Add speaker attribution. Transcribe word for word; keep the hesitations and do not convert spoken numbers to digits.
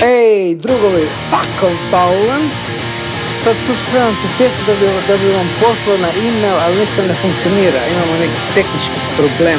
Speaker 1: Ej, drugovi, fuck off balon. Sad tu spremam tu pjesmu da bi, da bi vam poslao na e-mail, ali ništa ne funkcionira. Imamo nekih tehničkih problema.